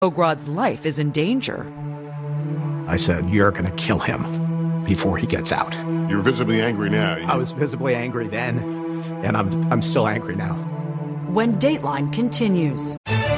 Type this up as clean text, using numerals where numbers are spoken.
Ogrod's life is in danger. I said, "You're going to kill him before he gets out." You're visibly angry now. I was visibly angry then, and I'm still angry now. When Dateline continues.